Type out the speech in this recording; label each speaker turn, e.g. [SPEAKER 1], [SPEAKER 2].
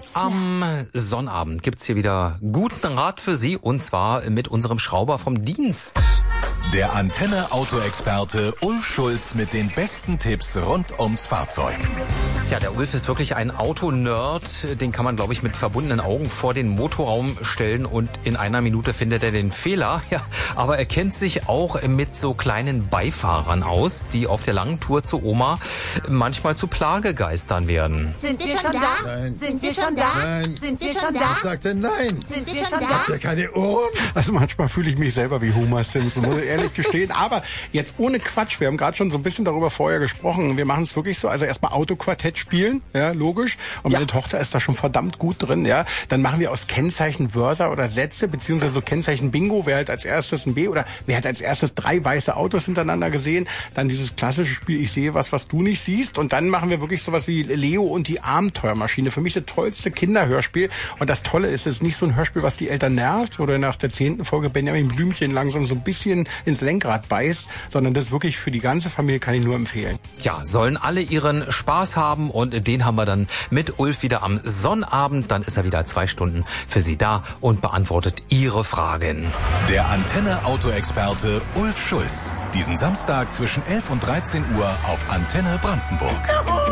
[SPEAKER 1] jetzt klar.
[SPEAKER 2] Am Sonnabend gibt's hier wieder guten Rat für Sie, und zwar mit unserem Schrauber vom Dienst.
[SPEAKER 3] Der Antenne-Auto-Experte Ulf Schulz mit den besten Tipps rund ums Fahrzeug.
[SPEAKER 2] Ja, der Ulf ist wirklich ein Autonerd. Den kann man, glaube ich, mit verbundenen Augen vor den Motorraum stellen und in einer Minute findet er den Fehler. Ja, aber er kennt sich auch mit so kleinen Beifahrern aus, die auf der langen Tour zu Oma manchmal zu Plagegeistern werden.
[SPEAKER 1] Sind wir schon da?
[SPEAKER 4] Nein.
[SPEAKER 1] Sind wir schon da?
[SPEAKER 4] Nein.
[SPEAKER 1] Sind wir schon da?
[SPEAKER 4] Ich sagte nein.
[SPEAKER 1] Sind wir schon da?
[SPEAKER 4] Habt ihr keine Ohren?
[SPEAKER 5] Also manchmal fühle ich mich selber wie Homer Simpson, muss ich ehrlich gestehen. Aber jetzt ohne Quatsch, wir haben gerade schon so ein bisschen darüber vorher gesprochen. Wir machen es wirklich so, also erstmal Autoquartett spielen, ja, logisch. Und meine Tochter ist da schon verdammt gut drin, ja. Dann machen wir aus Kennzeichen Wörter oder Sätze, beziehungsweise so Kennzeichen Bingo, wer hat als erstes ein B oder wer hat als erstes 3 weiße Autos hintereinander gesehen. Dann dieses klassische Spiel, ich sehe was du nicht siehst. Und dann machen wir wirklich sowas wie Leo und die Abenteuermaschine. Für mich das tollste Kinderhörspiel. Und das Tolle ist, es ist nicht so ein Hörspiel, was die Eltern nervt oder nach der 10. Folge Benjamin Blümchen langsam so ein bisschen ins Lenkrad beißt, sondern das wirklich für die ganze Familie kann ich nur empfehlen.
[SPEAKER 2] Ja, sollen alle ihren Spaß haben, und den haben wir dann mit Ulf wieder am Sonnabend. Dann ist er wieder 2 Stunden für Sie da und beantwortet Ihre Fragen.
[SPEAKER 3] Der Antenne-Auto-Experte Ulf Schulz. Diesen Samstag zwischen 11 und 13 Uhr auf Antenne Brandenburg.